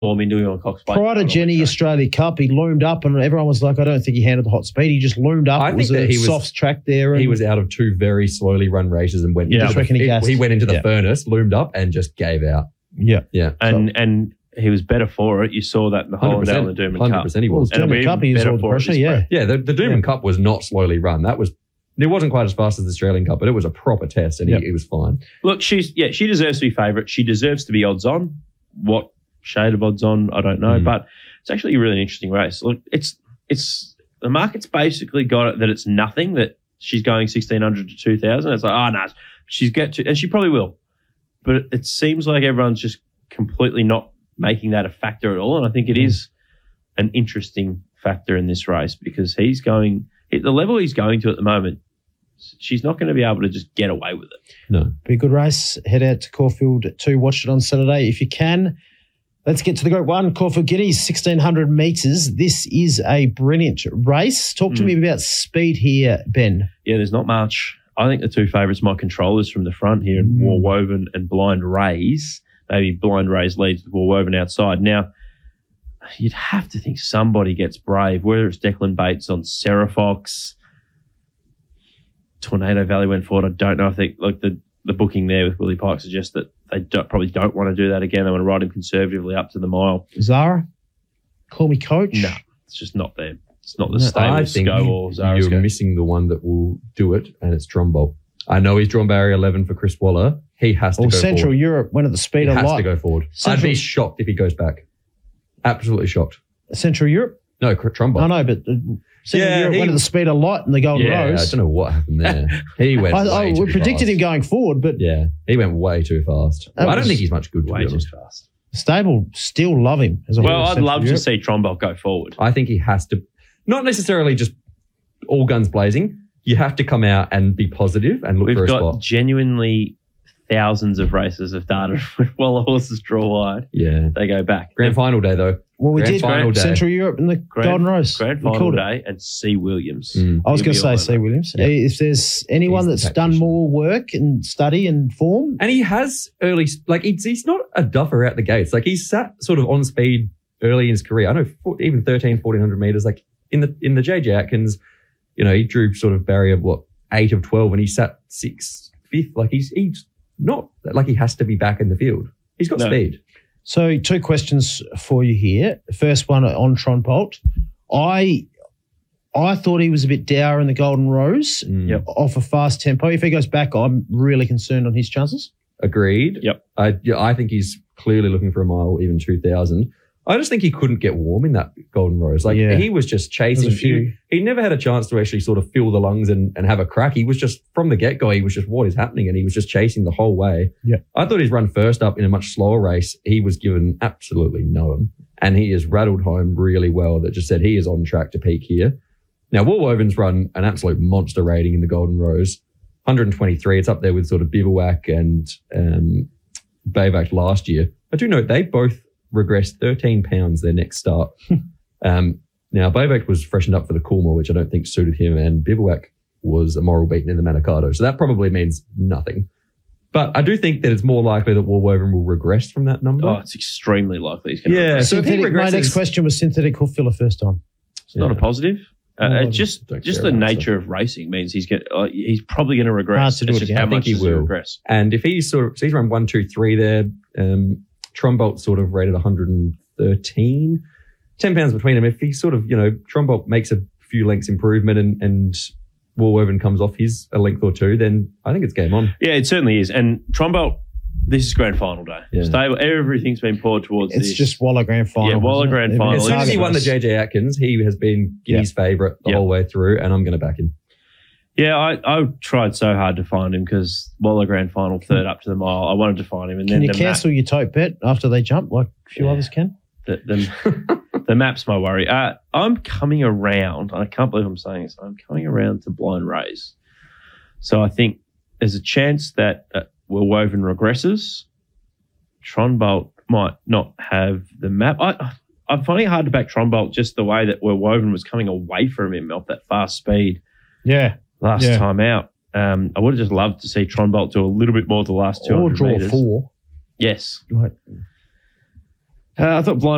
form into him on Cox Plate. Prior to Jenny Australia Cup, he loomed up and everyone was like, I don't think he handled the hot speed. He just loomed up. I think that he was soft track there. He was out of two very slowly run races and went. Yeah, he went into the furnace, loomed up, and just gave out. Yeah, yeah, and he was better for it. You saw that in the whole down the Doomben Cup. 100% he was. And Doomben Cup, he was under pressure. Yeah, the Doomben Cup was not slowly run. It wasn't quite as fast as the Australian Cup, but it was a proper test, and he was fine. Look, she deserves to be favourite. She deserves to be odds on. What shade of odds on, I don't know, but it's actually a really interesting race. Look, it's the market's basically got it that it's nothing, that she's going 1,600 to 2,000. It's like, oh no, and she probably will, but it seems like everyone's just completely not making that a factor at all. And I think it is an interesting factor in this race because the level he's going to at the moment, she's not going to be able to just get away with it. No. Be a good race. Head out to Caulfield to watch it on Saturday if you can. Let's get to the Group 1, Caulfield Guineas, 1,600 metres. This is a brilliant race. Talk to me about speed here, Ben. Yeah, there's not much. I think the two favourites might control this from the front here, War Woven and Blind Rays. Maybe Blind Rays leads with War Woven outside. Now, you'd have to think somebody gets brave, whether it's Declan Bates on Serafox, Tornado Valley went forward. I don't know. I think the booking there with Willie Pike suggests that they probably don't want to do that again. They want to ride him conservatively up to the mile. Zara? Call me coach? No, it's just not there. It's not the stable I think you're missing the one that will do it, and it's Trumbolt. I know he's drawn barrier 11 for Chris Waller. He has to go Central forward. Europe went at the speed a lot. He has to go forward. I'd be shocked if he goes back. Absolutely shocked. Central Europe? No, Trumbolt. I know, but Central Europe went at the speed a lot in the Golden Rose. I don't know what happened there. He went way too we predicted fast. him going forward, but... Yeah, he went way too fast. I don't think he's much good, to way be too honest. fast. Stable still love him. I'd love to see Trumbolt go forward. I think he has to, not necessarily just all guns blazing. You have to come out and be positive and look for a spot. We've got genuinely thousands of races of data while the horses draw wide. Yeah. They go back. Grand final day, though. Well, we did Central Europe and the Golden Rose. Grand final day and C. Williams. I was going to say C. Williams. Yeah. If there's anyone that's done more work and study and form. And he has early, he's not a duffer out the gates. He's sat sort of on speed early in his career. I know even 1,400 metres. In the J.J. Atkins, he drew sort of barrier, 8 of 12 and he sat 6th, 5th. He's not he has to be back in the field. He's got speed. So 2 questions for you here. The first one on Trumbolt. I thought he was a bit dour in the Golden Rose off a fast tempo. If he goes back, I'm really concerned on his chances. Agreed. Yep. I think he's clearly looking for a mile, even 2,000. I just think he couldn't get warm in that Golden Rose. He was just chasing. He never had a chance to actually sort of fill the lungs and have a crack. He was just, from the get-go, he was just, what is happening? And he was just chasing the whole way. Yeah. I thought his run first up in a much slower race, he was given absolutely no. And he has rattled home really well. That just said he is on track to peak here. Now, War Woven's run an absolute monster rating in the Golden Rose. 123. It's up there with sort of Bivouac and Bavac last year. I do note they both regressed 13 pounds their next start. Now, Bavac was freshened up for the Coolmore, which I don't think suited him, and Bivouac was a moral beaten in the Manikato. So that probably means nothing. But I do think that it's more likely that War Woven will regress from that number. Oh, it's extremely likely he's going to regress. So if he regresses, my next question was synthetic hoof filler first time. It's not a positive. Just the nature of racing means he's probably going to regress. To do it again. How much does he regress? And if he's he's run 1, 2, 3 there, Trumbolt sort of rated 113, 10 pounds between them. If he sort of, Trumbolt makes a few lengths improvement and War Woven comes off his a length or two, then I think it's game on. Yeah, it certainly is. And Trumbolt, this is grand final day. Yeah. Stable. Everything's been poured towards this. It's just Waller grand final. Yeah, Waller grand final. As soon as he won the J.J. Atkins, he has been Guinea's favourite the whole way through, and I'm going to back him. Yeah, I tried so hard to find him because Waller grand final, 3rd up to the mile. I wanted to find him. And can then you cancel your tote bet after they jump like a few others can? The map's my worry. I'm coming around. I can't believe I'm saying this. I'm coming around to Blind Rays. So I think there's a chance that War Woven regresses. Trumbolt might not have the map. I'm finding it hard to back Trumbolt just the way that War Woven was coming away from him off that fast speed. Yeah. Last time out. I would have just loved to see Trumbolt do a little bit more the last 200 or draw metres. 4. Yes. Right. I thought Blind